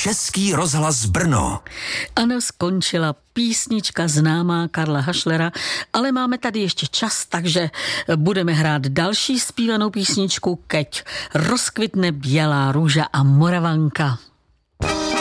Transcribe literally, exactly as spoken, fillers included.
Český rozhlas Brno. Ano, skončila písnička známá Karla Hašlera, ale máme tady ještě čas, takže budeme hrát další zpívanou písničku Keď rozkvitne bělá růža a Moravanka.